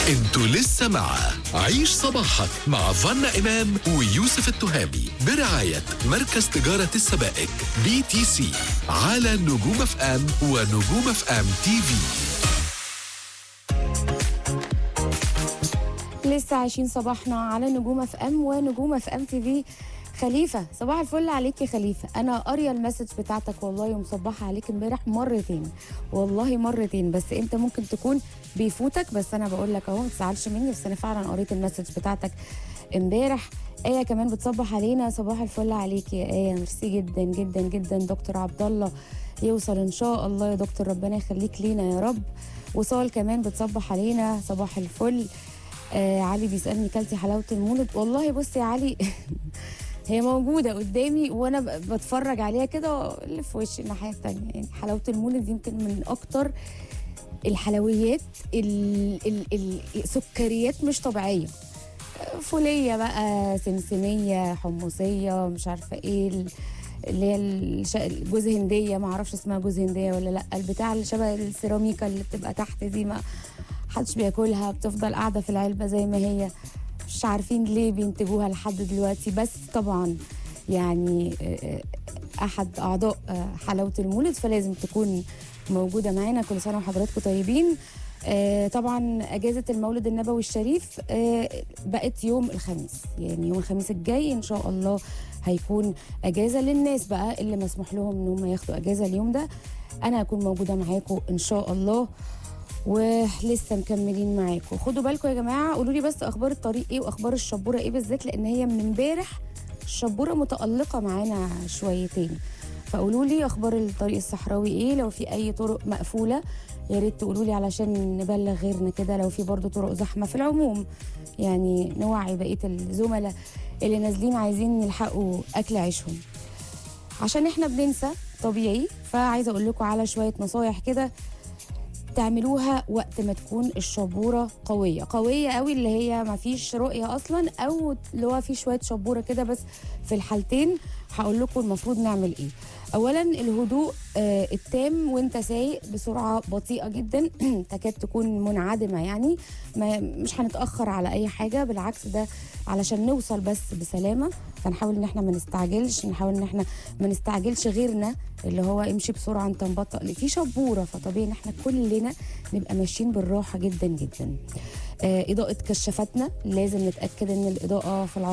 انتوا لسه مع عيش صباحك مع فانا إمام ويوسف التهامي برعاية مركز تجارة السبائك BTC على نجوم اف ام ونجوم اف ام تي في. لسه عايشين صباحنا على نجوم اف ام ونجوم اف ام تي في. خليفه صباح الفل عليك يا خليفه، انا قاريه المسج بتاعتك والله ومصبحه عليك امبارح مرتين، والله مرتين، بس انت ممكن تكون بيفوتك، بس انا بقول لك اهو ما تزعلش مني، بس انا فعلا قريت المسج بتاعتك امبارح. ايه كمان بتصبح علينا، صباح الفل عليك يا ايه، ميرسي جدا جدا جدا. دكتور عبد الله يوصل ان شاء الله يا دكتور، ربنا يخليك لينا يا رب. وصال كمان بتصبح علينا صباح الفل. علي بيسألني كلتي حلاوة المولد؟ والله بص يا علي هي موجودة قدامي وانا بتفرج عليها كده اللي في وشي الناحية التانية. يعني حلاوة المولد يمكن من اكتر الحلويات السكريات مش طبيعية. فولية بقى، سمسمية، حمصية، مش عارفة ايه اللي هي جوز هندية، ما اعرفش اسمها جوز هندية ولا لا، البتاع اللي شبه السيراميكا اللي بتبقى تحت دي، ما حدش بياكلها، بتفضل قاعدة في العلبة زي ما هي، مش عارفين ليه بينتجوها لحد دلوقتي. بس طبعا يعني احد اعضاء حلاوة المولد فلازم تكون موجودة معانا. كل سنة وحضراتكم طيبين. طبعا اجازة المولد النبوي الشريف بقت يوم الخميس، يعني يوم الخميس الجاي ان شاء الله هيكون اجازة للناس بقى اللي مسموح لهم ان هم ياخدوا اجازة اليوم ده. انا هكون موجودة معاكم ان شاء الله ولسه مكملين معاكم. خدوا بالكم يا جماعه، قولوا لي بس اخبار الطريق ايه واخبار الشبوره ايه بالذات، لان هي من امبارح الشبوره متالقه معانا شويتين، فقولوا لي اخبار الطريق الصحراوي ايه، لو في اي طرق مقفوله يا ريت تقولوا لي علشان نبلغ غيرنا كده، لو في برضو طرق زحمه في العموم يعني نوعي بقيه الزملاء اللي نازلين عايزين يلحقوا اكل عيشهم، عشان احنا بننسى طبيعي. فعايزه اقول لكم على شويه نصايح كده تعملوها وقت ما تكون الشبوره قويه قوي، اللي هي ما فيش رؤيه اصلا، او اللي هو في شويه شبوره كده. بس في الحالتين هقول لكم المفروض نعمل ايه. اولا الهدوء التام وانت سايق بسرعه بطيئه جدا تكاد تكون منعدمه، يعني مش هنتاخر على اي حاجه، بالعكس ده علشان نوصل بس بسلامه. فنحاول ان احنا ما نستعجلش، نحاول ان احنا ما نستعجلش غيرنا، اللي هو امشي بسرعه انت مبطئ في شبوره، فطبيعي ان احنا كلنا نبقى ماشيين بالراحه جدا جدا. اضاءه كشافتنا لازم نتاكد ان الاضاءه في